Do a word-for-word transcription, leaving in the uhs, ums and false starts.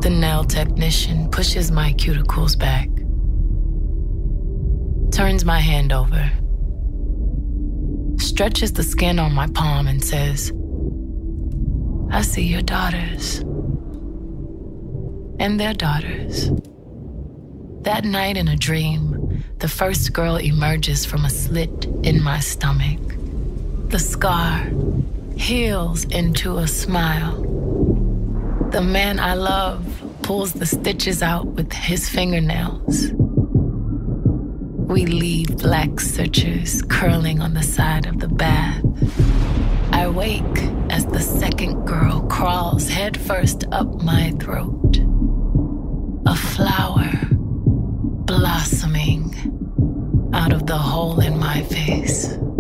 The nail technician pushes my cuticles back, turns my hand over, stretches the skin on my palm and says, I see your daughters. And their daughters. That night in a dream, the first girl emerges from a slit in my stomach. The scar heals into a smile. The man I love pulls the stitches out with his fingernails. We leave black sutures curling on the side of the bath. I wake as the second girl crawls headfirst up my throat. A flower blossoming out of the hole in my face.